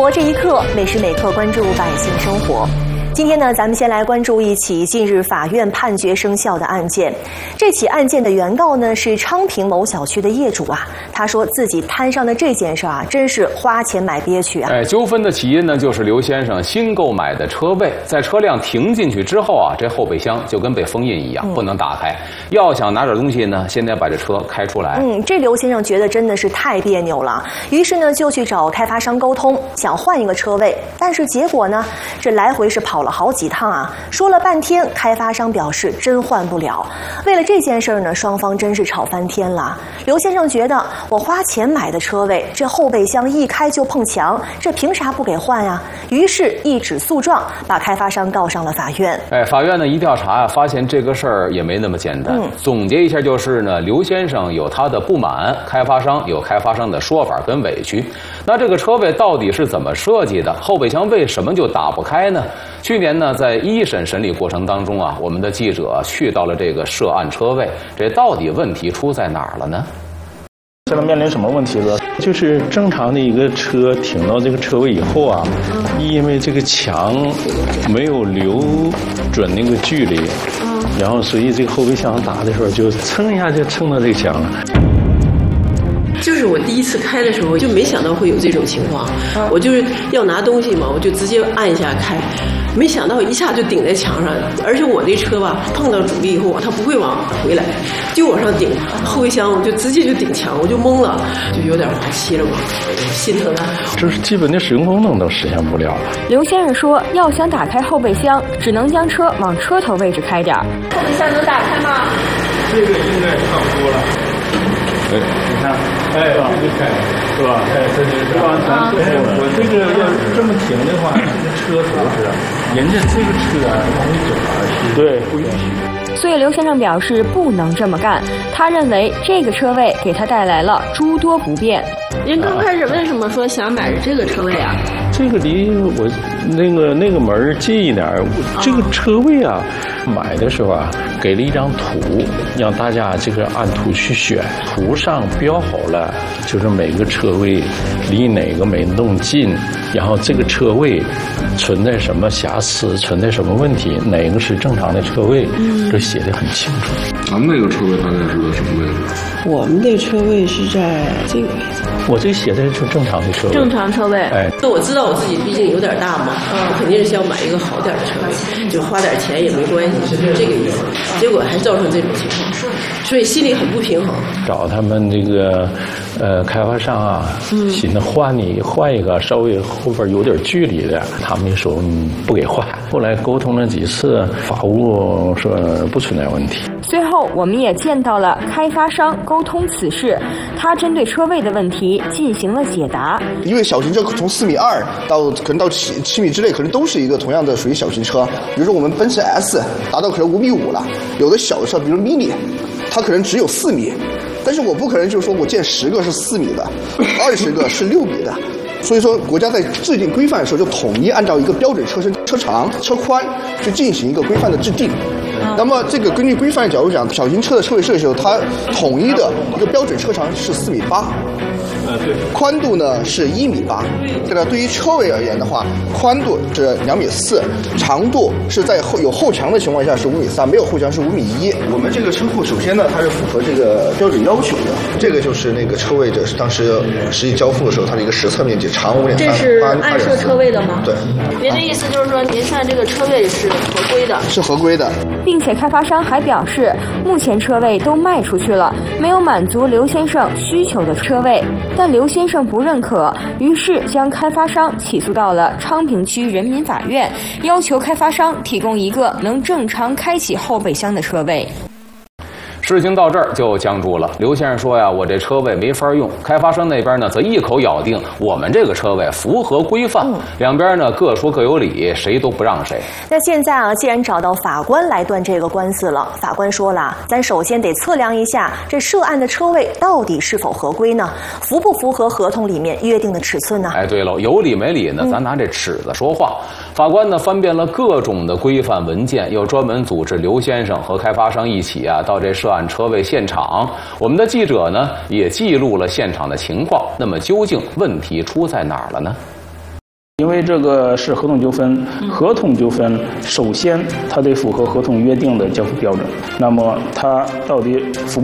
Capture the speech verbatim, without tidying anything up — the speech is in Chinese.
活这一刻，每时每刻关注百姓生活。今天呢，咱们先来关注一起近日法院判决生效的案件。这起案件的原告呢是昌平某小区的业主啊，他说自己摊上的这件事啊，真是花钱买憋屈啊。 哎，纠纷的起因呢，就是刘先生新购买的车位，在车辆停进去之后啊，这后备箱就跟被封印一样，不能打开。要想拿点东西呢，先得把这车开出来。 嗯，这刘先生觉得真的是太别扭了，于是呢就去找开发商沟通，想换一个车位，但是结果呢，这来回是跑了好几趟啊，说了半天，开发商表示真换不了。为了这件事儿呢，双方真是吵翻天了。刘先生觉得我花钱买的车位，这后备箱一开就碰墙，这凭啥不给换呀？于是一纸诉状把开发商告上了法院。 哎，法院呢一调查啊，发现这个事儿也没那么简单。嗯、总结一下就是呢，刘先生有他的不满，开发商有开发商的说法跟委屈。那这个车位到底是怎么设计的？后备箱为什么就打不开呢？去年呢，在一审审理过程当中啊，我们的记者去到了这个涉案车位，这到底问题出在哪儿了呢？ 现在面临什么问题了？就是正常的一个车停到这个车位以后啊，因为这个墙没有留准那个距离，然后所以这个后备箱打的时候就蹭一下就蹭到这个墙了。 就是我第一次开的时候就没想到会有这种情况，我就是要拿东西嘛，我就直接按一下开，没想到一下就顶在墙上，而且我这车吧碰到阻力以后它不会往回来，就往上顶，后备箱就直接就顶墙，我就懵了，就有点滑稽了嘛，心疼啊。 就是基本的使用功能都实现不了。 刘先生说，要想打开后备箱，只能将车往车头位置开点。 后备箱能打开吗？ 这个应该差不多了。哎，你看，哎，这就开了，是吧？哎，这就是往前推。我这个要这么停的话，这个车头是，人家这个车啊，往里走啊，是对不允许。 所以刘先生表示不能这么干，他认为这个车位给他带来了诸多不便。 您刚开始为什么说想买这个车位啊？ 这个离我那个那个门近一点，这个车位啊，买的时候啊，给了一张图，让大家这个按图去选，图上标好了，就是每个车位离哪个门洞近，然后这个车位存在什么瑕疵，存在什么问题，哪个是正常的车位，这写得很清楚。 咱们那个车位大概是个什么位置？ 我们的车位是在这个位置。 我这写的是正常的车位。 正常车位。 哎， 那我知道我自己毕竟有点大嘛，我肯定是想买一个好点的车位，就花点钱也没关系，是这个意思。结果还造成这种情况，所以心里很不平衡。 找他们这个呃开发商啊，寻思换你换一个稍微后边有点距离的，他们说嗯不给换。后来沟通了几次，法务说不存在问题。 随后我们也见到了开发商沟通此事，他针对车位的问题进行了解答。 因为小型车从四米二到可能到七七米之内，可能都是一个同样的属于小型车。比如说我们奔驰 S 达到可能五米五了，有的小的车，比如 mini， 它可能只有四米，但是我不可能就是说我建十个是四米的，二十个是六米的。所以说，国家在制定规范的时候，就统一按照一个标准车身、车长、车宽去进行一个规范的制定。那么，这个根据规范的角度讲，小型车的车位设计时候，它统一的一个标准车长是四米八。呃，对，宽度呢是一米八。这个对于车位而言的话，宽度是两米四，长度是在后有后墙的情况下是五米三，没有后墙是五米一。我们这个车库首先呢，它是符合这个标准要求的。这个就是那个车位的当时实际交付的时候，它的一个实测面积，长五点三， 这是按设车位的吗？ 对。 您的意思就是说，您算这个车位是合规的？ 是合规的。 并且开发商还表示，目前车位都卖出去了，没有满足刘先生需求的车位。但刘先生不认可，于是将开发商起诉到了昌平区人民法院，要求开发商提供一个能正常开启后备箱的车位。 事情到这儿就僵住了。刘先生说呀，我这车位没法用。开发商那边呢，则一口咬定我们这个车位符合规范。嗯、两边呢各说各有理，谁都不让谁。 那现在啊，既然找到法官来断这个官司了，法官说了，咱首先得测量一下这涉案的车位到底是否合规呢？符不符合合同里面约定的尺寸呢？ 哎，对喽，有理没理呢？咱拿这尺子说话。嗯、法官呢翻遍了各种的规范文件，又专门组织刘先生和开发商一起啊到这涉案车位现场。我们的记者呢也记录了现场的情况。那么究竟问题出在哪儿了呢？ 因为这个是合同纠纷，合同纠纷首先它得符合合同约定的交付标准。那么它到底符不